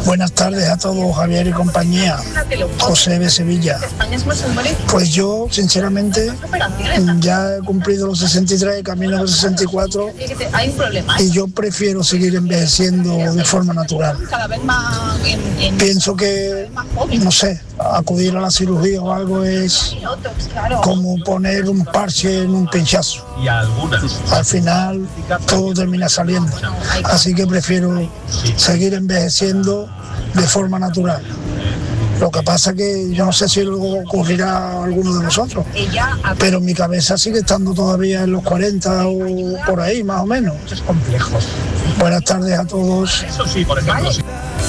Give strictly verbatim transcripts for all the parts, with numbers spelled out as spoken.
Buenas tardes a todos, Javier y compañía. José de Sevilla. Pues yo, sinceramente, ya he cumplido los sesenta y tres, camino a los sesenta y cuatro, y yo prefiero seguir envejeciendo de forma natural. Pienso que, no sé, acudir a la cirugía o algo es como poner un parche en un pinchazo. Al final todo termina saliendo. Así que prefiero seguir envejeciendo de forma natural. Lo que pasa que yo no sé si luego ocurrirá a alguno de nosotros, pero mi cabeza sigue estando todavía en los cuarenta o por ahí, más o menos. Es complejo. Buenas tardes a todos. Eso sí, por ejemplo. Sí.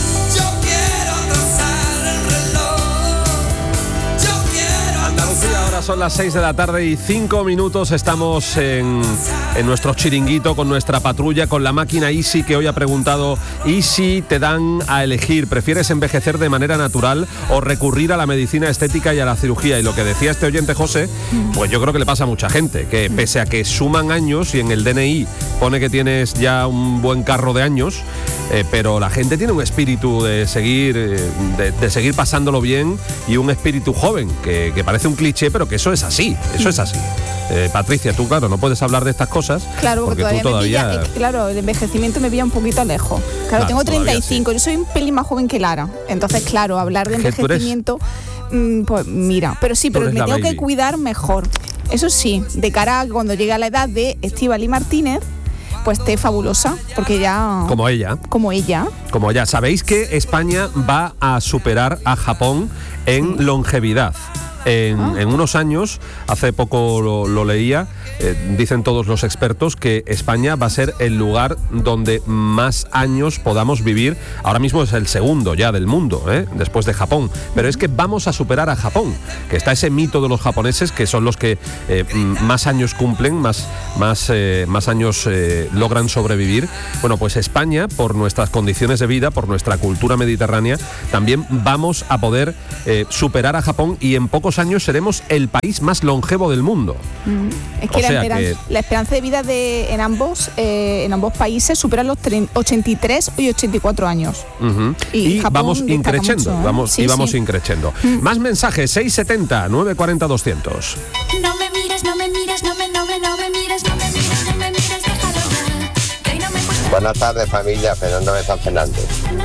Ahora son las seis de la tarde y cinco minutos. Estamos en, en nuestro chiringuito con nuestra patrulla, con la máquina Easy, que hoy ha preguntado: ¿y si te dan a elegir, prefieres envejecer de manera natural o recurrir a la medicina estética y a la cirugía? Y lo que decía este oyente José, pues yo creo que le pasa a mucha gente, que pese a que suman años y en el D N I pone que tienes ya un buen carro de años, eh, pero la gente tiene un espíritu de seguir, eh, de, de seguir pasándolo bien, y un espíritu joven, que, que parece un cliché, pero que eso es así, eso es así. Eh, Patricia, tú, claro, no puedes hablar de estas cosas. Claro, porque, porque todavía, tú todavía... Me pilla, claro, el envejecimiento me pilla un poquito lejos. Claro, claro, tengo treinta y cinco, sí. Yo soy un pelín más joven que Lara. Entonces, claro, hablar de envejecimiento, mmm, pues mira, pero sí, pero me tengo baby. que cuidar mejor. Eso sí, de cara a cuando llegue a la edad de Estíbaliz Martínez, pues esté fabulosa, porque ya... Como ella. Como ella. Como ya. ¿Sabéis que España va a superar a Japón en sí. longevidad? En, ah. en unos años, hace poco lo, lo leía, eh, dicen todos los expertos que España va a ser el lugar donde más años podamos vivir. Ahora mismo es el segundo ya del mundo, ¿eh? después de Japón. Pero es que vamos a superar a Japón, que está ese mito de los japoneses, que son los que eh, más años cumplen, más, más, eh, más años eh, logran sobrevivir. Bueno, pues España, por nuestras condiciones de vida, por nuestra cultura mediterránea, también vamos a poder eh, superar a Japón, y en pocos años seremos el país más longevo del mundo. Mm. Es que, la, esperanza, que la esperanza de vida de, en, ambos, eh, en ambos países supera los ochenta y tres y ochenta y cuatro años. Uh-huh. Y, y vamos increciendo, mucho, ¿eh? vamos, sí, y vamos sí. increciendo. Mm. Más mensajes, seis setenta, nueve cuarenta, doscientos. No me mires, no me mires, no me, no me, no me mires, no me mires, no me mires, déjalo. No me... Buenas tardes, familia, Fernando de San Fernando.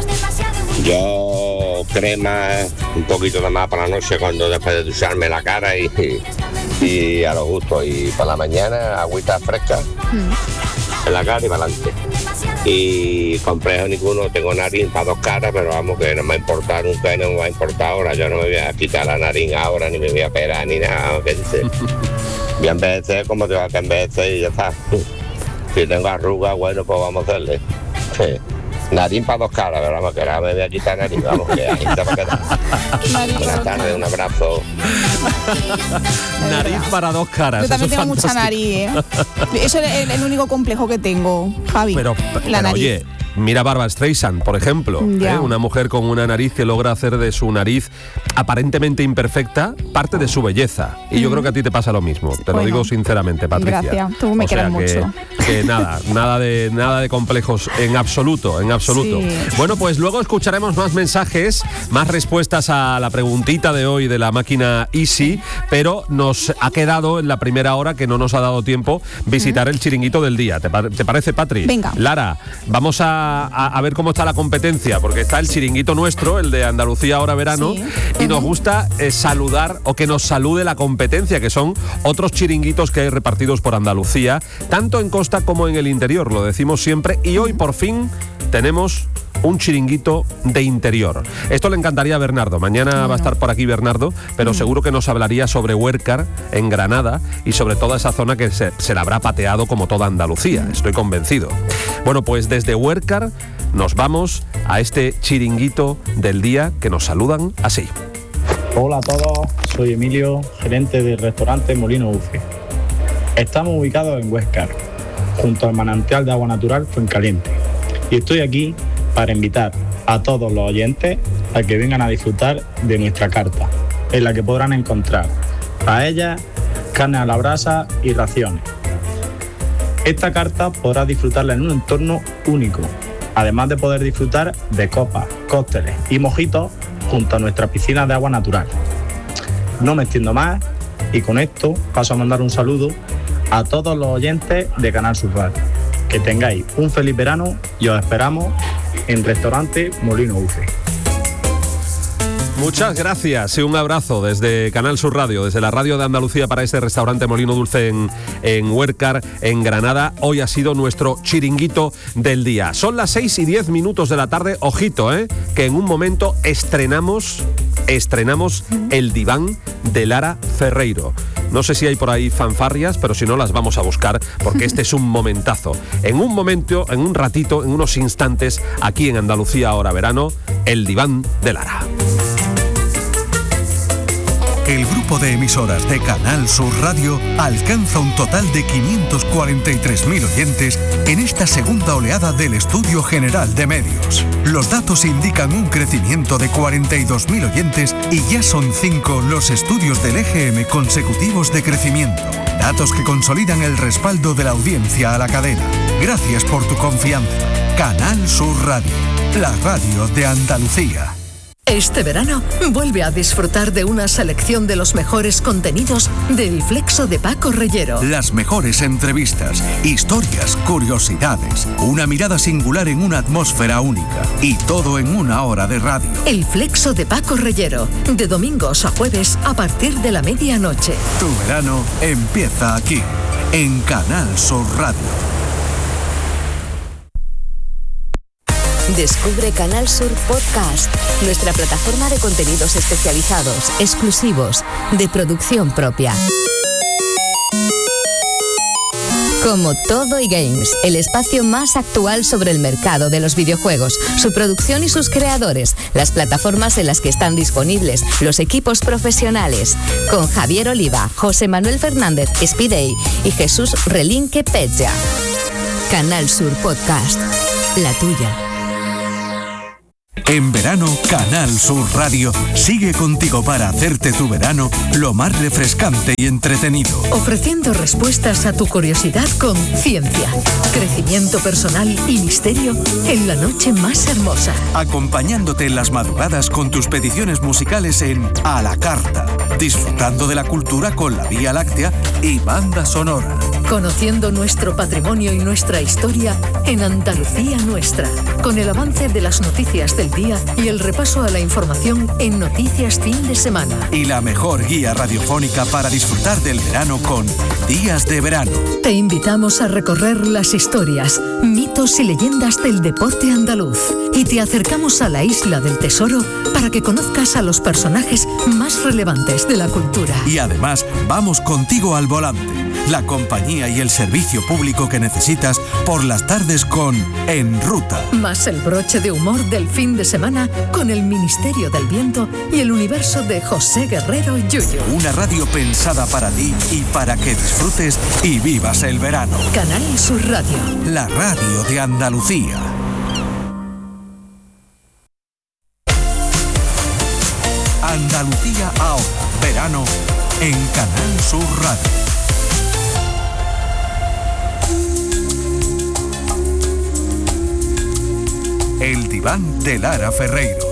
Yo crema un poquito de más para la noche, cuando después de ducharme la cara, y, y, y a lo justo, y por la mañana agüita fresca mm. en la cara y para adelante. Y complejo ninguno, tengo nariz para dos caras, pero vamos, que no me va a importar nunca y no me va a importar ahora. Yo no me voy a quitar la nariz ahora, ni me voy a operar ni nada, que dice. Voy a envejecer como te va a envejecer y ya está. Si tengo arrugas, bueno, pues vamos a hacerle. Sí. Nariz para dos caras, pero vamos, que ahora me voy a quitar nariz, vamos, que ahí te va a quedar. Buenas tardes, un abrazo. Nariz para dos caras. Yo también tengo fantástico. Mucha nariz, ¿eh? Eso es el, el único complejo que tengo, Javi. Pero, la pero nariz. Oye, mira Barbra Streisand, por ejemplo, ¿eh? Una mujer con una nariz que logra hacer de su nariz aparentemente imperfecta parte de su belleza. Y mm. yo creo que a ti te pasa lo mismo, te bueno, lo digo sinceramente, Patricia. Gracias, tú me o quieres sea mucho. Que, que nada, nada de, nada de complejos, en absoluto, en absoluto. Sí. Bueno, pues luego escucharemos más mensajes, más respuestas a la preguntita de hoy de la máquina Easy, pero nos ha quedado en la primera hora que no nos ha dado tiempo visitar mm. el chiringuito del día. ¿Te, te parece, Patri? Venga. Lara, vamos a A, a ver cómo está la competencia, porque está el chiringuito nuestro, el de Andalucía Ahora Verano, sí. y uh-huh. nos gusta eh, saludar, o que nos salude la competencia, que son otros chiringuitos que hay repartidos por Andalucía, tanto en costa como en el interior, lo decimos siempre, y hoy por fin tenemos un chiringuito de interior. Esto le encantaría a Bernardo. Mañana bueno. va a estar por aquí Bernardo, pero mm. seguro que nos hablaría sobre Huércar, en Granada, y sobre toda esa zona que se, se la habrá pateado como toda Andalucía. Mm. Estoy convencido. Bueno, pues desde Huércar nos vamos a este chiringuito del día, que nos saludan así. Hola a todos, soy Emilio, gerente del restaurante Molino Ufe. Estamos ubicados en Huéscar, junto al manantial de agua natural Fuencaliente. Y estoy aquí para invitar a todos los oyentes a que vengan a disfrutar de nuestra carta, en la que podrán encontrar paellas, carne a la brasa y raciones. Esta carta podrás disfrutarla en un entorno único, además de poder disfrutar de copas, cócteles y mojitos junto a nuestra piscina de agua natural. No me extiendo más y con esto paso a mandar un saludo a todos los oyentes de Canal Sur Radio. Que tengáis un feliz verano y os esperamos en Restaurante Molino Ufe. Muchas gracias y un abrazo desde Canal Sur Radio, desde la radio de Andalucía para este restaurante Molino Dulce en, en Huércar, en Granada. Hoy ha sido nuestro chiringuito del día. Son las seis y diez minutos de la tarde. Ojito, ¿eh? Que en un momento estrenamos, estrenamos el diván de Lara Ferreiro. No sé si hay por ahí fanfarrias, pero si no las vamos a buscar porque este es un momentazo. En un momento, en un ratito, en unos instantes, aquí en Andalucía Ahora Verano, el diván de Lara. El grupo de emisoras de Canal Sur Radio alcanza un total de quinientos cuarenta y tres mil oyentes en esta segunda oleada del Estudio General de Medios. Los datos indican un crecimiento de cuarenta y dos mil oyentes y ya son cinco los estudios del E G M consecutivos de crecimiento. Datos que consolidan el respaldo de la audiencia a la cadena. Gracias por tu confianza. Canal Sur Radio, la radio de Andalucía. Este verano vuelve a disfrutar de una selección de los mejores contenidos del Flexo de Paco Reyero. Las mejores entrevistas, historias, curiosidades, una mirada singular en una atmósfera única y todo en una hora de radio. El Flexo de Paco Reyero, de domingos a jueves a partir de la medianoche. Tu verano empieza aquí, en Canal Sur Radio. Descubre Canal Sur Podcast, nuestra plataforma de contenidos especializados, exclusivos, de producción propia. Como Todo y Games, el espacio más actual sobre el mercado de los videojuegos, su producción y sus creadores, las plataformas en las que están disponibles, los equipos profesionales. Con Javier Oliva, José Manuel Fernández Spidey y Jesús Relinque Pecha. Canal Sur Podcast, la tuya. En verano, Canal Sur Radio sigue contigo para hacerte tu verano lo más refrescante y entretenido. Ofreciendo respuestas a tu curiosidad con ciencia, crecimiento personal y misterio en la noche más hermosa. Acompañándote en las madrugadas con tus peticiones musicales en A la Carta. Disfrutando de la cultura con la Vía Láctea y banda sonora. Conociendo nuestro patrimonio y nuestra historia en Andalucía Nuestra. Con el avance de las noticias del día y el repaso a la información en Noticias Fin de Semana. Y la mejor guía radiofónica para disfrutar del verano con Días de Verano. Te invitamos a recorrer las historias, mitos y leyendas del deporte andaluz. Y te acercamos a la Isla del Tesoro para que conozcas a los personajes más relevantes de la cultura. Y además, vamos contigo al volante. La compañía y el servicio público que necesitas por las tardes con En Ruta. Más el broche de humor del fin de semana con el Ministerio del Viento y el universo de José Guerrero Yuyu. Una radio pensada para ti y para que disfrutes y vivas el verano. Canal Sur Radio. La radio de Andalucía. Andalucía ahora, verano, en Canal Sur Radio. El diván de Lara Ferreiro.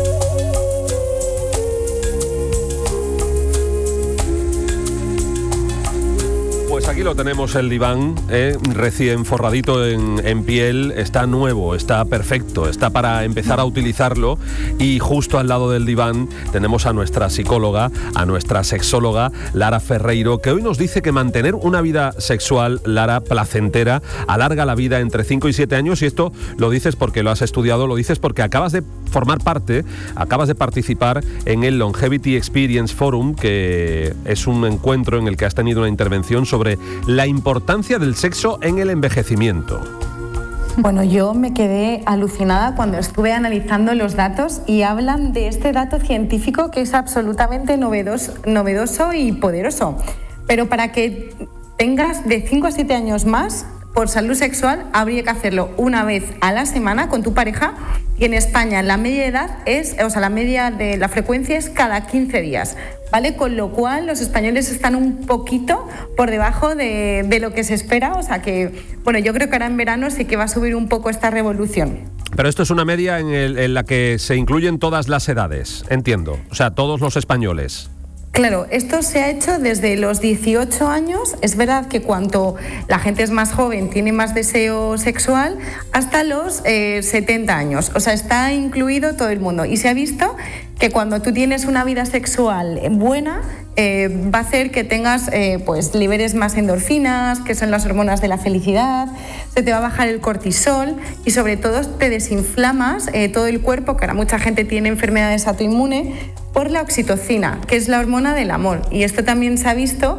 Pues aquí lo tenemos, el diván, eh, recién forradito en, en piel, está nuevo, está perfecto, está para empezar a utilizarlo. Y justo al lado del diván tenemos a nuestra psicóloga, a nuestra sexóloga, Lara Ferreiro, que hoy nos dice que mantener una vida sexual, Lara, placentera, alarga la vida entre cinco y siete años. Y esto lo dices porque lo has estudiado, lo dices porque acabas de formar parte, acabas de participar en el Longevity Experience Forum, que es un encuentro en el que has tenido una intervención sobre la importancia del sexo en el envejecimiento. Bueno, yo me quedé alucinada cuando estuve analizando los datos y hablan de este dato científico que es absolutamente novedoso, novedoso y poderoso. Pero para que tengas de cinco a siete años más, por salud sexual, habría que hacerlo una vez a la semana con tu pareja. Y en España la media de edad es, o sea, la media de la frecuencia es cada quince días, ¿vale? Con lo cual los españoles están un poquito por debajo de, de lo que se espera. O sea que, bueno, yo creo que ahora en verano sí que va a subir un poco esta revolución. Pero esto es una media en, el, en la que se incluyen todas las edades, entiendo. O sea, todos los españoles. Claro, esto se ha hecho desde los dieciocho años. Es verdad que cuanto la gente es más joven tiene más deseo sexual, hasta los eh, setenta años. O sea, está incluido todo el mundo. Y se ha visto que cuando tú tienes una vida sexual buena, eh, va a hacer que tengas, eh, pues, liberes más endorfinas, que son las hormonas de la felicidad, se te va a bajar el cortisol y sobre todo te desinflamas eh, todo el cuerpo, que ahora mucha gente tiene enfermedades autoinmunes, por la oxitocina, que es la hormona del amor. Y esto también se ha visto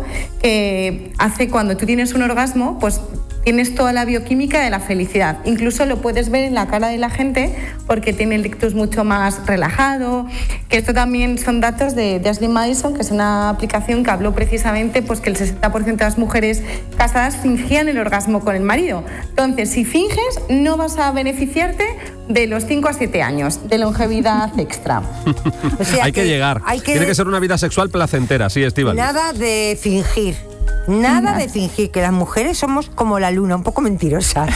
que hace cuando tú tienes un orgasmo, pues tienes toda la bioquímica de la felicidad. Incluso lo puedes ver en la cara de la gente porque tiene el ictus mucho más relajado, que esto también son datos de, de Ashley Madison, que es una aplicación que habló precisamente pues que el sesenta por ciento de las mujeres casadas fingían el orgasmo con el marido. Entonces, si finges, no vas a beneficiarte de los cinco a siete años de longevidad extra. O sea, hay que, que llegar. Hay que... Tiene que ser una vida sexual placentera, sí, Estíbaliz. Nada de fingir. Nada de fingir, que las mujeres somos como la luna, un poco mentirosas.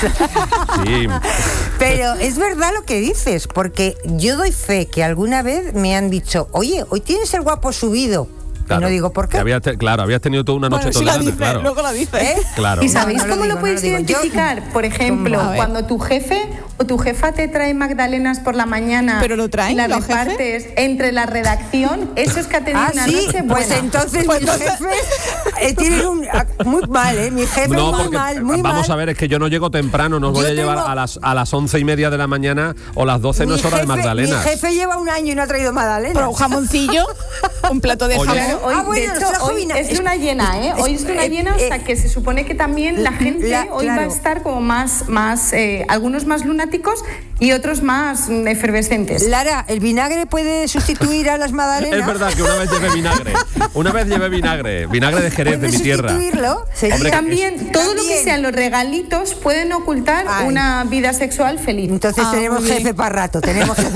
Sí. Pero es verdad lo que dices, porque yo doy fe que alguna vez me han dicho, oye, hoy tienes el guapo subido. Claro, y no digo por qué. Había te, claro, habías tenido toda una noche bueno, toda si grande, claro. Luego lo dices. ¿Eh? Claro. ¿Y sabéis no, no cómo lo, digo, lo puedes no lo identificar? Yo, por ejemplo, cuando tu jefe o tu jefa te trae magdalenas por la mañana, pero lo traen, y las repartes jefe? entre la redacción, eso es que ha tenido ah, una sí, noche buena. Pues entonces pues mis jefes eh, tienen un muy mal, ¿eh? Mi jefe no, muy mal, muy vamos mal. a ver, es que yo no llego temprano, nos voy yo a llevar tengo... a las a las once y media de la mañana o las doce, no es hora jefe, de magdalenas. Mi jefe lleva un año y no ha traído magdalenas. Pero un jamoncillo, un plato de jamón. Claro, hoy, ah, bueno, de hecho, hoy es una llena, ¿eh? Hoy es una llena, eh, o sea que se supone que también la gente la, hoy claro. va a estar como más, más eh, algunos más lunáticos y otros más efervescentes. Lara, ¿el vinagre puede sustituir a las magdalenas? Es verdad que una vez llevé vinagre, una vez llevé vinagre, vinagre de Jerez, de mi tierra. ¿Sustituirlo? Hombre, también, es, todo también. Lo que sean los regalitos pueden ocultar Ay. una vida sexual feliz. Entonces ah, tenemos jefe para rato, tenemos jefe.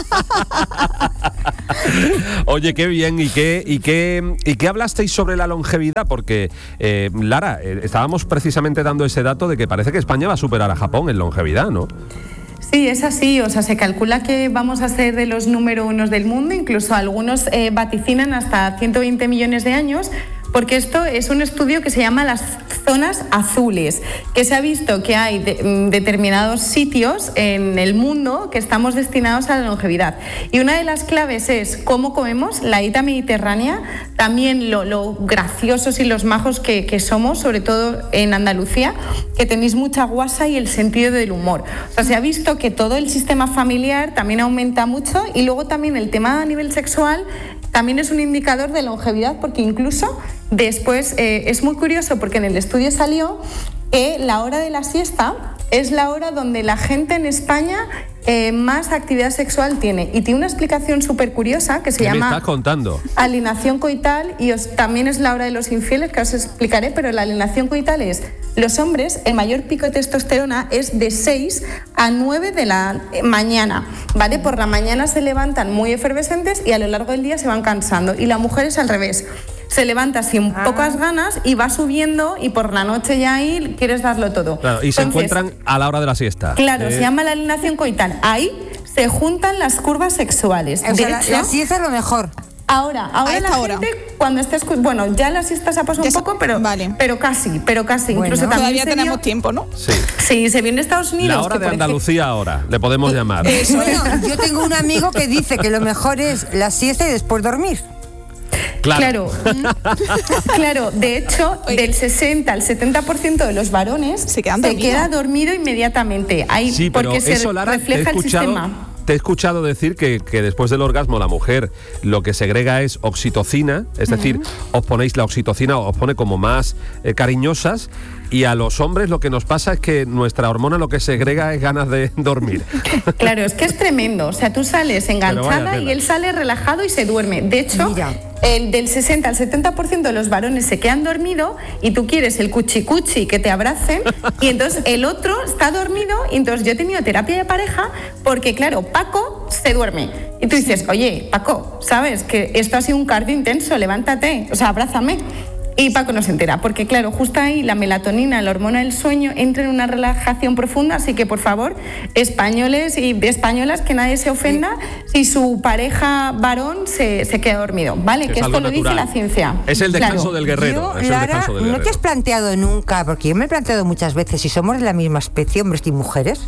Oye, qué bien, ¿y qué, y qué, y qué hablasteis sobre la longevidad? Porque, eh, Lara, eh, estábamos precisamente dando ese dato de que parece que España va a superar a Japón en longevidad, ¿no? Sí, es así, o sea, se calcula que vamos a ser de los número unos del mundo, incluso algunos eh, vaticinan hasta ciento veinte millones de años, porque esto es un estudio que se llama las zonas azules, que se ha visto que hay de, determinados sitios en el mundo que estamos destinados a la longevidad. Y una de las claves es cómo comemos, la dieta mediterránea, también lo, lo graciosos y los majos que, que somos, sobre todo en Andalucía, que tenéis mucha guasa y el sentido del humor. O sea, se ha visto que todo el sistema familiar también aumenta mucho y luego también el tema a nivel sexual también es un indicador de longevidad, porque incluso después eh, es muy curioso porque en el estudio salió que la hora de la siesta es la hora donde la gente en España eh, más actividad sexual tiene. Y tiene una explicación súper curiosa que se llama... ¿Qué me estás contando? Alienación coital, y os, también es la hora de los infieles, que os explicaré, pero la alienación coital es... Los hombres, el mayor pico de testosterona es de seis a nueve de la mañana, ¿vale? Por la mañana se levantan muy efervescentes y a lo largo del día se van cansando. Y la mujer es al revés. Se levanta sin ah. pocas ganas y va subiendo y por la noche ya ahí quieres darlo todo. Claro, y Entonces, se encuentran a la hora de la siesta. Claro, eh. se llama la alienación coital. Ahí se juntan las curvas sexuales. O de sea, hecho, la, la siesta es lo mejor. Ahora, ahora la hora. gente cuando estés, bueno, ya la siesta se ha pasado un poco, pero, vale. pero casi, pero casi. Bueno, incluso también todavía tenemos vio, tiempo, ¿no? Sí. Sí, se vio en Estados Unidos. La hora de Andalucía ejemplo, ahora, le podemos llamar. Eh, bueno, yo tengo un amigo que dice que lo mejor es la siesta y después dormir. Claro. Claro. Claro, de hecho, Oye. del sesenta al setenta por ciento de los varones se, se queda dormido inmediatamente. Ahí, sí, pero porque eso, se Lara, refleja el sistema. Te he escuchado decir que, que después del orgasmo la mujer lo que segrega es oxitocina, es decir, uh-huh. os ponéis la oxitocina, os pone como más eh, cariñosas, y a los hombres lo que nos pasa es que nuestra hormona lo que segrega es ganas de dormir. Claro, es que es tremendo, o sea, tú sales enganchada y él sale relajado y se duerme. De hecho, Mira. el del sesenta al setenta por ciento de los varones se quedan dormidos y tú quieres el cuchicuchi que te abracen y entonces el otro está dormido y entonces yo he tenido terapia de pareja porque, claro, Paco se duerme. Y tú dices, oye, Paco, ¿sabes? Que esto ha sido un cardio intenso, levántate, o sea, abrázame. Y Paco no se entera, porque claro, justo ahí la melatonina, la hormona del sueño, entra en una relajación profunda, así que por favor, españoles y españolas, que nadie se ofenda si su pareja varón se, se queda dormido, ¿vale? Es que esto lo natural. dice la ciencia. Es el descanso claro. del guerrero. Yo, es el Lara, descanso del ¿no guerrero. te has planteado nunca, porque yo me he planteado muchas veces, si somos de la misma especie, hombres y mujeres?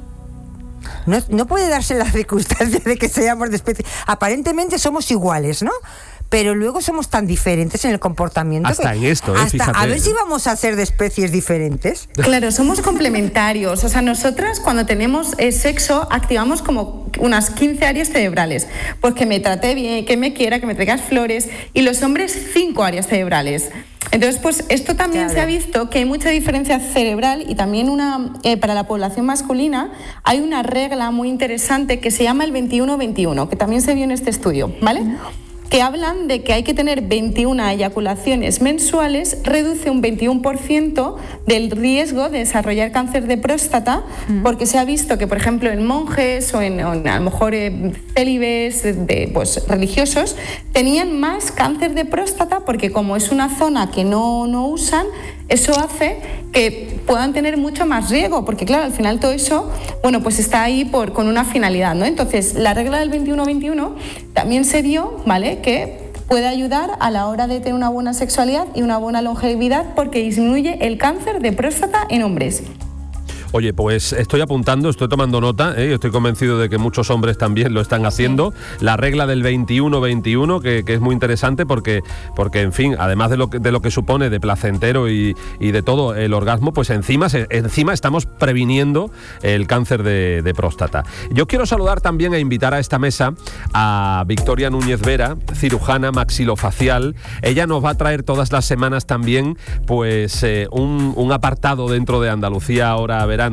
No, no puede darse la circunstancia de que seamos de especie. Aparentemente somos iguales, ¿no? Pero luego somos tan diferentes en el comportamiento. Hasta que, en esto, ¿eh? hasta, Fíjate. A ver si vamos a ser de especies diferentes. Claro, somos complementarios. O sea, nosotras cuando tenemos eh, sexo activamos como unas quince áreas cerebrales. Pues que me trate bien, que me quiera, que me traigas flores. Y los hombres, cinco áreas cerebrales. Entonces, pues esto también claro. se ha visto que hay mucha diferencia cerebral y también una eh, para la población masculina hay una regla muy interesante que se llama el veintiuno veintiuno, que también se vio en este estudio, ¿vale? Que hablan de que hay que tener veintiuna eyaculaciones mensuales, reduce un veintiuno por ciento del riesgo de desarrollar cáncer de próstata, mm. porque se ha visto que, por ejemplo, en monjes o en, o en a lo mejor eh, célibes de, pues, religiosos, tenían más cáncer de próstata porque como es una zona que no, no usan, eso hace que puedan tener mucho más riesgo, porque claro, al final todo eso, bueno, pues está ahí por, con una finalidad, ¿no? Entonces, la regla del veintiuno veintiuno también se vio, ¿vale?, que puede ayudar a la hora de tener una buena sexualidad y una buena longevidad porque disminuye el cáncer de próstata en hombres. Oye, pues estoy apuntando, estoy tomando nota, ¿eh? Estoy convencido de que muchos hombres también lo están haciendo. Sí. La regla del veintiuno veintiuno, que, que es muy interesante porque, porque, en fin, además de lo que, de lo que supone de placentero y, y de todo el orgasmo, pues encima, se, encima estamos previniendo el cáncer de, de próstata. Yo quiero saludar también e invitar a esta mesa a Victoria Núñez Vera, cirujana maxilofacial. Ella nos va a traer todas las semanas también pues eh, un, un apartado dentro de Andalucía Ahora Verano,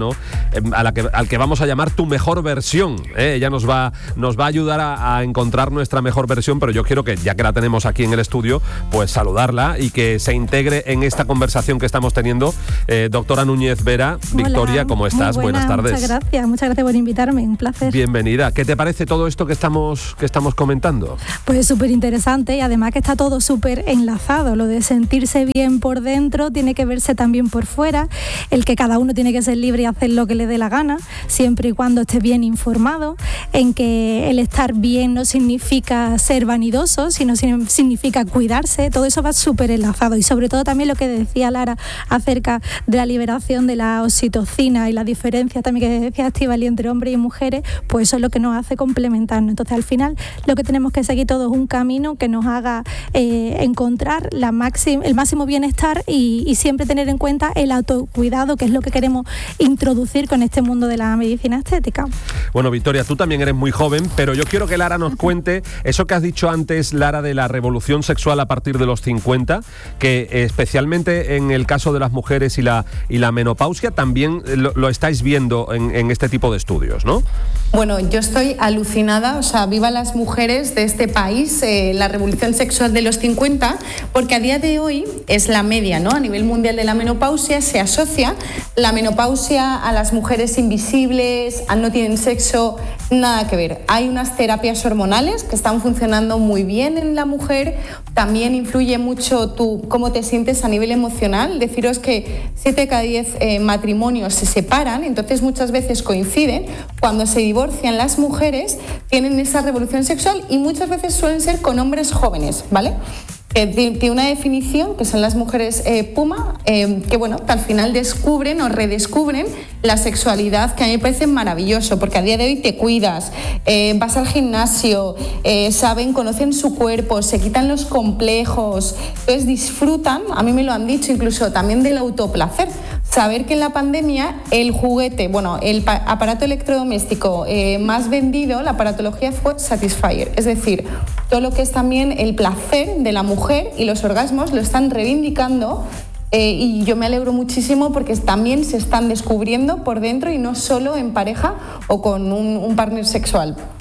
a la que, al que vamos a llamar Tu Mejor Versión, ¿eh? Ella nos va, nos va a ayudar a, a encontrar nuestra mejor versión, pero yo quiero que, ya que la tenemos aquí en el estudio, pues saludarla y que se integre en esta conversación que estamos teniendo. Eh, doctora Núñez Vera, Victoria, ¿cómo estás? Muy buena, buenas tardes. Muchas gracias, muchas gracias por invitarme, un placer. Bienvenida. ¿Qué te parece todo esto que estamos, que estamos comentando? Pues súper interesante y además que está todo súper enlazado. Lo de sentirse bien por dentro tiene que verse también por fuera, el que cada uno tiene que ser libre y hacer lo que le dé la gana, siempre y cuando esté bien informado, en que el estar bien no significa ser vanidoso, sino significa cuidarse. Todo eso va súper enlazado y sobre todo también lo que decía Lara acerca de la liberación de la oxitocina y la diferencia también que decía Estíbaliz entre hombres y mujeres, pues eso es lo que nos hace complementarnos. Entonces al final lo que tenemos que seguir todo es un camino que nos haga eh, encontrar la máxima, el máximo bienestar y, y siempre tener en cuenta el autocuidado, que es lo que queremos introducir con este mundo de la medicina estética. Bueno, Victoria, tú también eres muy joven, pero yo quiero que Lara nos cuente eso que has dicho antes, Lara, de la revolución sexual a partir de los cincuenta, que especialmente en el caso de las mujeres y la, y la menopausia también lo, lo estáis viendo en, en este tipo de estudios, ¿no? Bueno, yo estoy alucinada, o sea, viva las mujeres de este país, eh, la revolución sexual de los cincuenta, porque a día de hoy es la media, ¿no? A nivel mundial de la menopausia se asocia la menopausia a las mujeres invisibles, a no tienen sexo, nada que ver. Hay unas terapias hormonales que están funcionando muy bien en la mujer, también influye mucho tú, cómo te sientes a nivel emocional. Deciros que siete de cada diez eh, matrimonios se separan, entonces muchas veces coinciden. Cuando se divorcian las mujeres, tienen esa revolución sexual y muchas veces suelen ser con hombres jóvenes, ¿vale? Eh, tiene una definición que son las mujeres eh, puma, eh, que bueno, que al final descubren o redescubren la sexualidad, que a mí me parece maravilloso, porque a día de hoy te cuidas, eh, vas al gimnasio, eh, saben, conocen su cuerpo, se quitan los complejos, entonces disfrutan, a mí me lo han dicho incluso también del autoplacer. Saber que en la pandemia el juguete, bueno, el pa- aparato electrodoméstico eh, más vendido, la aparatología, fue Satisfyer, es decir, todo lo que es también el placer de la mujer y los orgasmos lo están reivindicando. Eh, y yo me alegro muchísimo porque también se están descubriendo por dentro y no solo en pareja o con un, un partner sexual.